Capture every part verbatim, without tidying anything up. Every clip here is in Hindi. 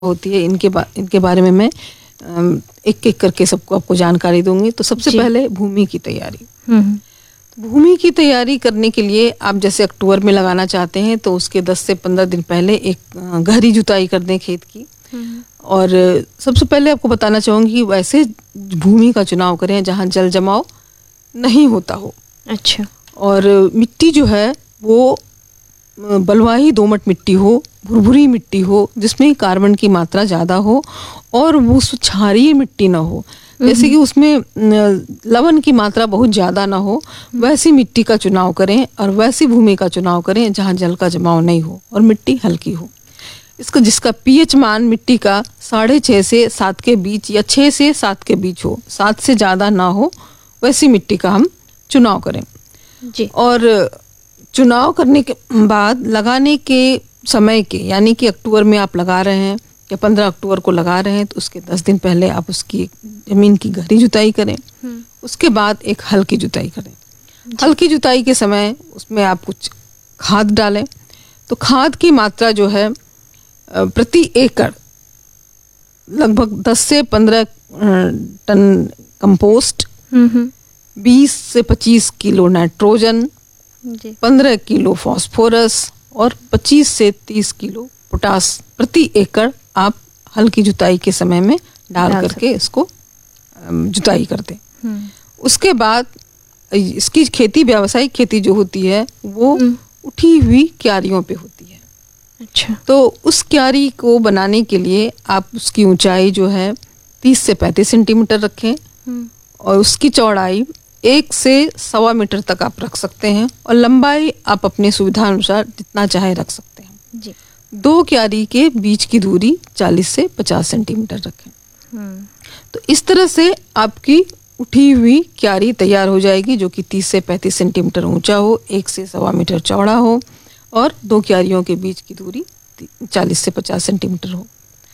होती है, इनके बा, इनके बारे में मैं एक एक करके सबको आपको जानकारी दूंगी। तो सबसे पहले भूमि की तैयारी। भूमि की तैयारी करने के लिए आप जैसे अक्टूबर में लगाना चाहते हैं तो उसके दस से पंद्रह दिन पहले एक गहरी जुताई कर दें खेत की। और सबसे पहले आपको बताना चाहूँगी कि वैसे भूमि का चुनाव करें जहाँ जल जमाव नहीं होता हो। अच्छा। और मिट्टी जो है वो बलुआही दोमट मिट्टी हो, भुरभुरी मिट्टी हो जिसमें कार्बन की मात्रा ज़्यादा हो और वो क्षारीय मिट्टी ना हो, जैसे कि उसमें लवण की मात्रा बहुत ज़्यादा ना हो, वैसी मिट्टी का चुनाव करें और वैसी भूमि का चुनाव करें जहाँ जल का जमाव नहीं हो और मिट्टी हल्की हो। इसका जिसका पीएच मान मिट्टी का साढ़े छः से सात के बीच या छः से सात के बीच हो, सात से ज़्यादा ना हो, वैसी मिट्टी का हम चुनाव करें जी। और चुनाव करने के बाद लगाने के समय के, यानी कि अक्टूबर में आप लगा रहे हैं या पंद्रह अक्टूबर को लगा रहे हैं तो उसके दस दिन पहले आप उसकी जमीन की गहरी जुताई करें। उसके बाद एक हल्की जुताई करें। हल्की जुताई के समय उसमें आप कुछ खाद डालें। तो खाद की मात्रा जो है प्रति एकड़ लगभग दस से पंद्रह टन कंपोस्ट, बीस से पच्चीस किलो नाइट्रोजन, पंद्रह किलो फास्फोरस और पच्चीस से तीस किलो पोटास प्रति एकड़ आप हल्की जुताई के समय में डाल करके इसको जुताई कर दें। उसके बाद इसकी खेती, व्यावसायिक खेती जो होती है वो उठी हुई क्यारियों पे होती है। अच्छा। तो उस क्यारी को बनाने के लिए आप उसकी ऊंचाई जो है तीस से पैंतीस सेंटीमीटर रखें और उसकी चौड़ाई एक से सवा मीटर तक आप रख सकते हैं और लंबाई आप अपने सुविधा अनुसार जितना चाहे रख सकते हैं जी। दो क्यारी के बीच की दूरी चालीस से पचास सेंटीमीटर रखें। तो इस तरह से आपकी उठी हुई क्यारी तैयार हो जाएगी जो कि तीस से पैंतीस सेंटीमीटर ऊंचा हो, एक से सवा मीटर चौड़ा हो और दो क्यारियों के बीच की दूरी चालीस से पचास सेंटीमीटर हो।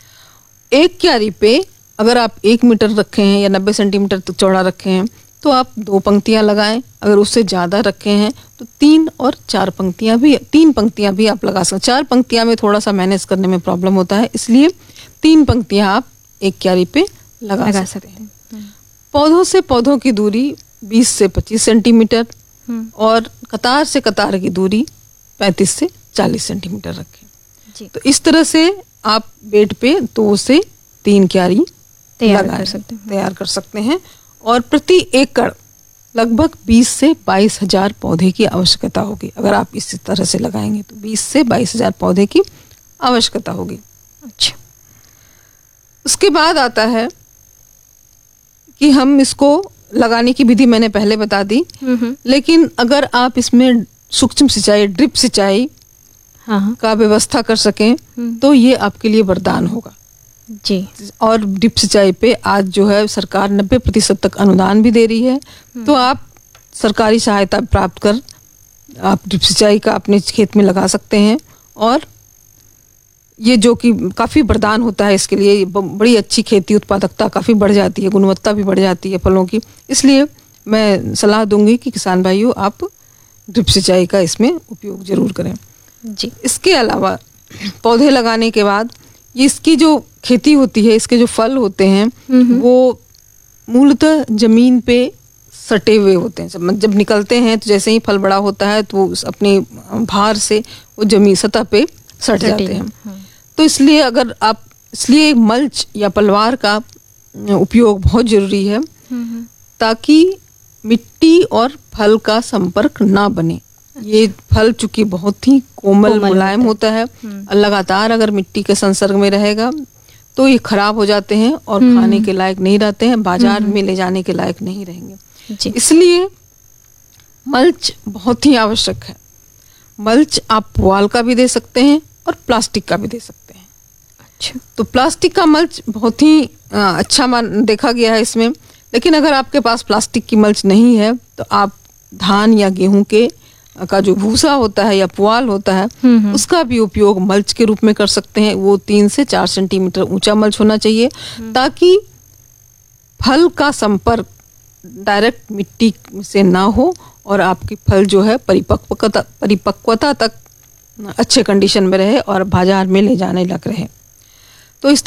एक क्यारी पे अगर आप एक मीटर रखे हैं या नब्बे सेंटीमीटर तक चौड़ा रखे हैं तो आप दो पंक्तियां लगाएं। अगर उससे ज़्यादा रखे हैं तो तीन और चार पंक्तियां भी तीन पंक्तियां भी आप लगा सकते। चार पंक्तियां में थोड़ा सा मैनेज करने में प्रॉब्लम होता है, इसलिए तीन पंक्तियां आप एक क्यारी पे लगा, लगा सकते हैं। पौधों से पौधों की दूरी बीस से पच्चीस सेंटीमीटर और कतार से कतार की दूरी पैंतीस से चालीस सेंटीमीटर रखें। तो इस तरह से आप बेड पे दो से तीन क्यारी तैयार कर सकते हैं तैयार कर सकते हैं और प्रति एकड़ लगभग बीस से बाईस हजार पौधे की आवश्यकता होगी। अगर आप इस तरह से लगाएंगे तो बीस से बाईस हजार पौधे की आवश्यकता होगी। अच्छा। उसके बाद आता है कि हम इसको लगाने की विधि मैंने पहले बता दी, लेकिन अगर आप इसमें सूक्ष्म सिंचाई, ड्रिप सिंचाई हाँ। का व्यवस्था कर सकें तो ये आपके लिए वरदान होगा जी। और ड्रिप सिंचाई पे आज जो है सरकार नब्बे प्रतिशत तक अनुदान भी दे रही है। तो आप सरकारी सहायता प्राप्त कर आप ड्रिप सिंचाई का अपने खेत में लगा सकते हैं और ये जो कि काफ़ी वरदान होता है इसके लिए, बड़ी अच्छी खेती उत्पादकता काफ़ी बढ़ जाती है, गुणवत्ता भी बढ़ जाती है फलों की। इसलिए मैं सलाह दूंगी कि किसान भाइयों आप ड्रिप सिंचाई का इसमें उपयोग जरूर करें जी। इसके अलावा पौधे लगाने के बाद ये इसकी जो खेती होती है, इसके जो फल होते हैं वो मूलतः जमीन पे सटे हुए होते हैं। जब निकलते हैं तो जैसे ही फल बड़ा होता है तो अपने भार से वो जमीन सतह पे सट जाते हैं। तो इसलिए अगर आप इसलिए मल्च या पलवार का उपयोग बहुत जरूरी है ताकि मिट्टी और फल का संपर्क ना बने। ये फल चूंकि बहुत ही कोमल मुलायम होता है और लगातार अगर मिट्टी के संसर्ग में रहेगा तो ये खराब हो जाते हैं और खाने के लायक नहीं रहते हैं, बाजार में ले जाने के लायक नहीं रहेंगे। इसलिए मल्च बहुत ही आवश्यक है। मल्च आप पुआल का भी दे सकते हैं और प्लास्टिक का भी दे सकते हैं। अच्छा। तो प्लास्टिक का मल्च बहुत ही अच्छा मान देखा गया है इसमें, लेकिन अगर आपके पास प्लास्टिक की मल्च नहीं है तो आप धान या गेहूं के का जो भूसा होता है या पुआल होता है उसका भी उपयोग मल्च के रूप में कर सकते हैं। वो तीन से चार सेंटीमीटर ऊंचा मल्च होना चाहिए ताकि फल का संपर्क डायरेक्ट मिट्टी से ना हो और आपकी फल जो है परिपक्वता परिपक्वता तक अच्छे कंडीशन में रहे और बाजार में ले जाने लग रहे। तो इस